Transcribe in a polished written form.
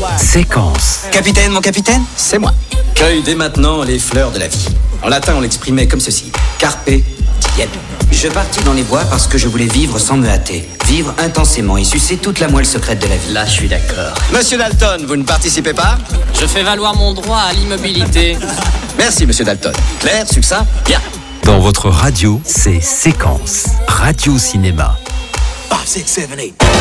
Séquence. Capitaine, mon capitaine, c'est moi. Cueille dès maintenant les fleurs de la vie. En latin, on l'exprimait comme ceci. Carpe diem. Je partis dans les bois parce que je voulais vivre sans me hâter. Vivre intensément et sucer toute la moelle secrète de la vie. Là, je suis d'accord. Monsieur Dalton, vous ne participez pas? Je fais valoir mon droit à l'immobilité. Merci, monsieur Dalton. Clair, succinct, bien. Dans votre radio, c'est Séquence. Radio Cinéma. 5, 6, 7, 8.